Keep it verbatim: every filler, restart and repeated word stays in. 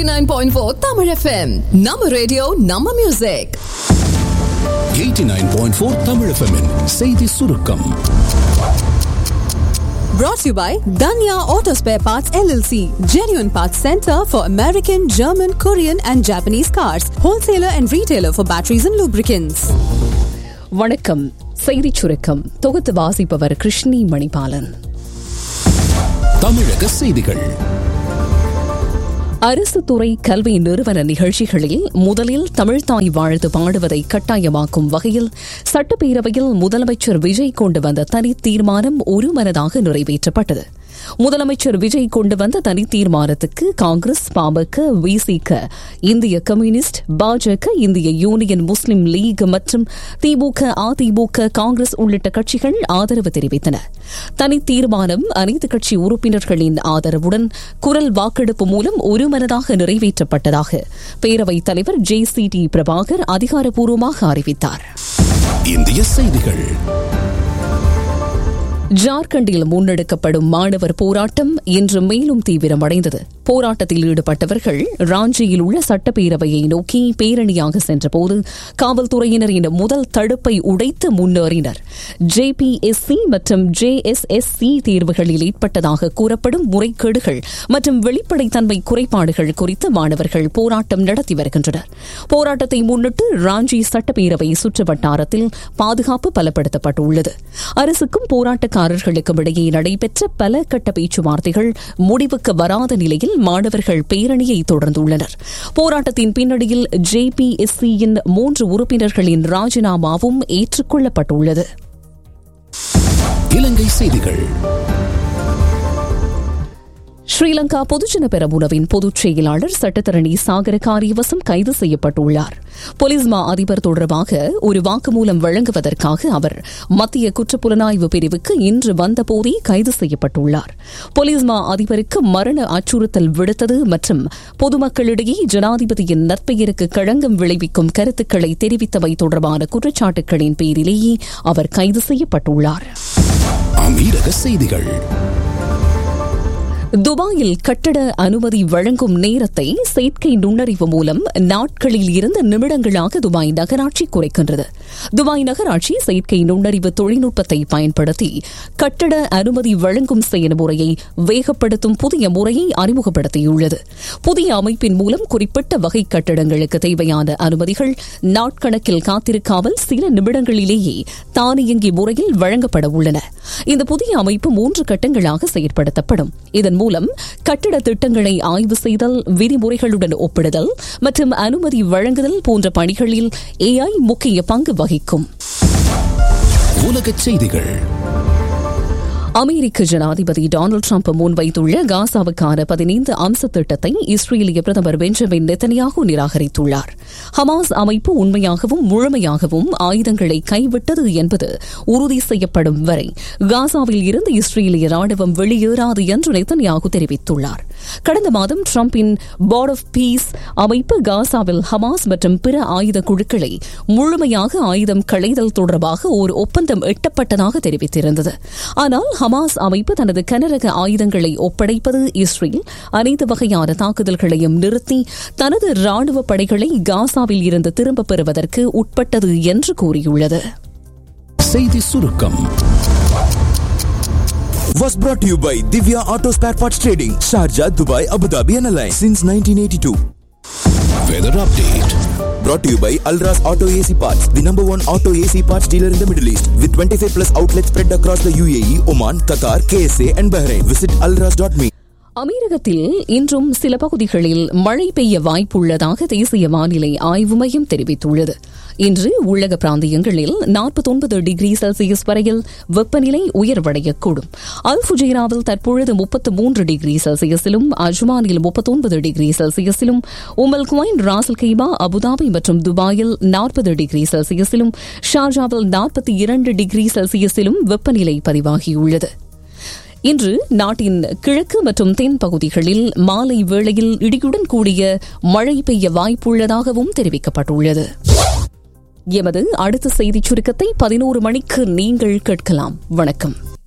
eighty-nine point four Tamil F M. Nama radio, Nama music. eighty-nine point four Tamil F M in செய்தி சுருக்கம். Brought to you by Danya Auto Spare Parts L L C, genuine parts center for American, German, Korean and Japanese cars, wholesaler and retailer for batteries and lubricants. வணக்கம். செய்தி சுருக்கம் தொகுத்து வாசிப்பவர் கிருஷ்ணி மணிபாலன். தமிழக செய்திகள். அரசு துறை கல்வி நிறுவன நிகழ்ச்சிகளில் முதலில் தமிழ்தாய் வாழ்த்து பாடுவதை கட்டாயமாக்கும் வகையில் சட்டப்பேரவையில் முதலமைச்சர் விஜய் கொண்டு வந்த தனி தீர்மானம் ஒருமனதாக நிறைவேற்றப்பட்டது. முதலமைச்சர் விஜய் கொண்டு வந்த தனி தீர்மானத்துக்கு காங்கிரஸ், பாமக, விசிக, இந்திய கம்யூனிஸ்ட், பாஜக, இந்திய யூனியன் முஸ்லீம் லீக் மற்றும் திமுக, அதிமுக, காங்கிரஸ் உள்ளிட்ட கட்சிகள் ஆதரவு தெரிவித்தன. தனி தீர்மானம் அனைத்து கட்சி உறுப்பினர்களின் ஆதரவுடன் குரல் வாக்கெடுப்பு மூலம் ஒருமனதாக நிறைவேற்றப்பட்டதாக பேரவைத் தலைவர் ஜே சி டி பிரபாகர் அதிகாரப்பூர்வமாக அறிவித்தார். இந்திய செய்திகள். ஜார்க்கண்டில் முன்னெடுக்கப்படும் மாணவர் போராட்டம் இன்று மேலும் தீவிரமடைந்தது. போராட்டத்தில் ஈடுபட்டவர்கள் ராஞ்சியில் உள்ள சட்டப்பேரவையை நோக்கி பேரணியாக சென்றபோது காவல்துறையினரின் முதல் தடுப்பை உடைத்து முன்னேறினர். ஜே பி எஸ் சி மற்றும் ஜே எஸ் எஸ் சி தேர்வுகளில் ஏற்பட்டதாக கூறப்படும் முறைகேடுகள் மற்றும் வெளிப்படைத்தன்மை குறைபாடுகள் குறித்து மாணவர்கள் போராட்டம் நடத்தி வருகின்றனர். போராட்டத்தை முன்னிட்டு ராஞ்சி சட்டப்பேரவை சுற்று வட்டாரத்தில் பாதுகாப்பு பலப்படுத்தப்பட்டுள்ளது. அரசுக்கும் போராட்டக்காரர்களுக்கும் இடையே நடைபெற்ற பல கட்ட பேச்சுவார்த்தைகள் முடிவுக்கு வராத நிலையில் மாணவர்கள் பேரணியை தொடர்ந்துள்ளனர். போராட்டத்தின் பின்னணியில் ஜே பி எஸ் சியின் மூன்று உறுப்பினர்களின் ராஜினாமாவும் ஏற்றுக்கொள்ளப்பட்டுள்ளது. இலங்கை செய்திகள். ஸ்ரீலங்கா பொதுஜன பெரமுனவின் பொதுச் செயலாளர் சட்டத்தரணி சாகர காரியவசம் கைது செய்யப்பட்டுள்ளார். பொலிஸ்மா அதிபர் தொடர்பாக ஒரு வாக்குமூலம் வழங்குவதற்காக அவர் மத்திய குற்றப்புலனாய்வு பிரிவுக்கு இன்று வந்தபோதே கைது செய்யப்பட்டுள்ளார். பொலிஸ்மா அதிபருக்கு மரண அச்சுறுத்தல் விடுத்தது மற்றும் பொதுமக்களிடையே ஜனாதிபதியின் நற்பெயருக்கு களங்கம் விளைவிக்கும் கருத்துக்களை தெரிவித்தவை தொடர்பான குற்றச்சாட்டுகளின் பேரிலேயே அவர் கைது செய்யப்பட்டுள்ளார். அமீரக செய்திகள். துபாயில் கட்டட அனுமதி வழங்கும் நேரத்தை செயற்கை நுண்ணறிவு மூலம் நாட்களில் இருந்து நிமிடங்களாக துபாய் நகராட்சி குறைக்கின்றது. துபாய் நகராட்சி செயற்கை நுண்ணறிவு தொழில்நுட்பத்தை பயன்படுத்தி கட்டட அனுமதி வழங்கும் செயல்முறையை வேகப்படுத்தும் புதிய முறையை அறிமுகப்படுத்தியுள்ளது. புதிய அமைப்பின் மூலம் குறிப்பிட்ட வகை கட்டடங்களுக்கு தேவையான அனுமதிகள் நாட்கணக்கில் காத்திருக்காமல் சில நிமிடங்களிலேயே தானியங்கி முறையில் வழங்கப்பட உள்ளன. இந்த புதிய அமைப்பு மூன்று கட்டங்களாக செயற்படுத்தப்படும். இதன் மூலம் கட்டிட திட்டங்களை ஆய்வு செய்தல், விதிமுறைகளுடன் ஒப்பிடுதல் மற்றும் அனுமதி வழங்குதல் போன்ற பணிகளில் ஏஐ முக்கிய பங்கு வகிக்கும். உலகச் செய்திகள். அமெரிக்க ஜனாதிபதி டொனால்டு டிரம்ப் முன்வைத்துள்ள காசாவுக்கான பதினைந்து அம்ச திட்டத்தை இஸ்ரேலிய பிரதமர் பெஞ்சமின் நெத்தனியாகு நிராகரித்துள்ளார். ஹமாஸ் அமைப்பு உண்மையாகவும் முழுமையாகவும் ஆயுதங்களை கைவிட்டது என்பது உறுதி செய்யப்படும் வரை காசாவில் இருந்து இஸ்ரேலிய ராணுவம் வெளியேறாது என்று நெத்தனியாகு தெரிவித்துள்ளார். கடந்த மாதம் டிரம்பின் போர்ட் ஆஃப் பீஸ் அமைப்பு காசாவில் ஹமாஸ் மற்றும் பிற ஆயுத குழுக்களை முழுமையாக ஆயுதம் களைதல் தொடர்பாக ஒரு ஒப்பந்தம் எட்டப்பட்டதாக தெரிவித்திருந்தது. ஆனால் ஹமாஸ் அமைப்பு தனது கனரக ஆயுதங்களை ஒப்படைப்பது, இஸ்ரேல் அனைத்து வகையான தாக்குதல்களையும் நிறுத்தி தனது ராணுவ படைகளை காசாவில் இருந்து திரும்பப் பெறுவதற்கு உட்பட்டது என்று கூறியுள்ளது. செய்தி சுருக்கம் was brought to you by Divya Auto Spare Parts Trading, Sharjah, Dubai, Abu Dhabi and Alliance since nineteen eighty-two. Weather update. Brought to you by Alras Auto A C Parts, the number one auto A C parts dealer in the Middle East, with twenty-five plus outlets spread across the U A E, Oman, Qatar, K S A and Bahrain. Visit alras dot me. அமீரகத்தில் இன்றும் சில பகுதிகளில் மழை பெய்ய வாய்ப்புள்ளதாக தேசிய வானிலை ஆய்வு மையம் தெரிவித்துள்ளது. இன்று உள்ளக பிராந்தியங்களில் நாற்பத்தொன்பது டிகிரி செல்சியஸ் வரையில் வெப்பநிலை உயர்வடையக்கூடும். அல் ஃபுஜைராவில் தற்பொழுது முப்பத்து மூன்று டிகிரி செல்சியஸிலும், அஜ்மானில் முப்பத்தொன்பது டிகிரி செல்சியஸிலும், உமல் குவைன், ராசல் கைமா, அபுதாபி மற்றும் துபாயில் நாற்பது டிகிரி செல்சியஸிலும், ஷார்ஜாவில் நாற்பத்தி இரண்டு டிகிரி செல்சியஸிலும் வெப்பநிலை பதிவாகியுள்ளது. இன்று நாட்டின் கிழக்கு மற்றும் தென் பகுதிகளில் மாலை வேளையில் இடியுடன் கூடிய மழை பெய்ய வாய்ப்புள்ளதாகவும் தெரிவிக்கப்பட்டுள்ளது. எமது அடுத்த செய்திச் சுருக்கத்தை பதினோரு மணிக்கு நீங்கள் கேட்கலாம். வணக்கம்.